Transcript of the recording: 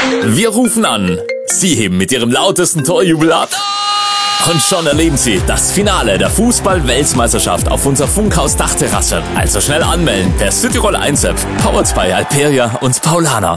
Wir rufen an. Sie heben mit ihrem lautesten Torjubel ab. Und schon erleben Sie das Finale der Fußball-Weltmeisterschaft auf unserer Funkhaus-Dachterrasse. Also schnell anmelden per Südtirol 1 App, powered by Alperia und Paulaner.